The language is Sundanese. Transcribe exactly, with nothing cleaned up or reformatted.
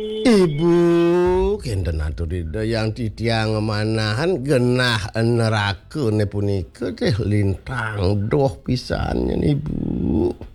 Ibu kinten aturida yang titiang manahan genah neraka ne punika teh lintang doh pisannya Ibu.